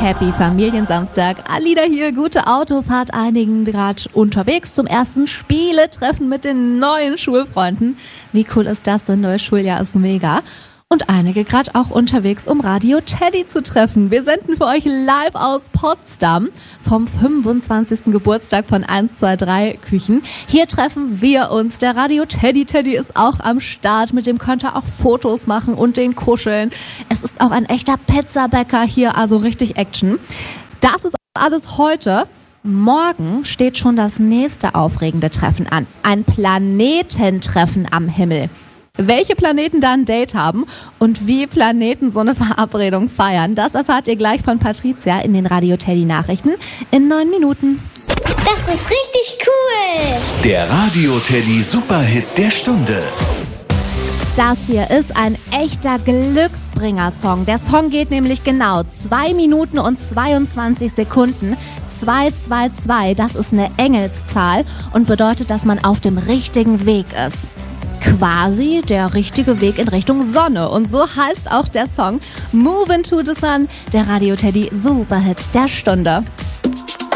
Happy Familiensamstag. Alida hier, gute Autofahrt, einigen gerade unterwegs zum ersten Spieletreffen mit den neuen Schulfreunden. Wie cool ist das denn? Neues Schuljahr ist mega. Und einige gerade auch unterwegs, um Radio Teddy zu treffen. Wir senden für euch live aus Potsdam vom 25. Geburtstag von 123 Küchen. Hier treffen wir uns. Der Radio Teddy ist auch am Start. Mit dem könnt ihr auch Fotos machen und den kuscheln. Es ist auch ein echter Pizzabäcker hier, also richtig Action. Das ist alles heute. Morgen steht schon das nächste aufregende Treffen an. Ein Planetentreffen am Himmel. Welche Planeten da ein Date haben und wie Planeten so eine Verabredung feiern, das erfahrt ihr gleich von Patricia in den Radio Teddy Nachrichten in 9 Minuten. Das ist richtig cool! Der Radio Teddy Superhit der Stunde. Das hier ist ein echter Glücksbringer-Song. Der Song geht nämlich genau 2 Minuten und 22 Sekunden. 222, das ist eine Engelszahl und bedeutet, dass man auf dem richtigen Weg ist. Quasi der richtige Weg in Richtung Sonne. Und so heißt auch der Song Move into the Sun, der Radio Teddy Superhit der Stunde.